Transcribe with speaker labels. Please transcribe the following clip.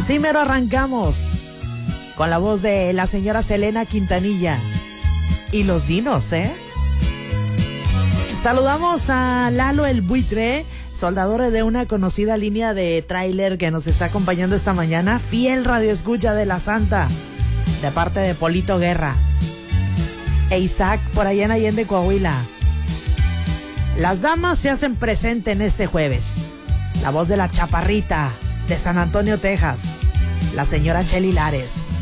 Speaker 1: Así mero arrancamos con la voz de la señora Selena Quintanilla y los Dinos, ¿eh? Saludamos a Lalo el Buitre, soldador de una conocida línea de tráiler que nos está acompañando esta mañana, fiel radioescucha de La Santa, de parte de Polito Guerra. E Isaac, por allá en Allende, Coahuila. Las damas se hacen presente en este jueves. La voz de la chaparrita de San Antonio, Texas, la señora Chely Lares.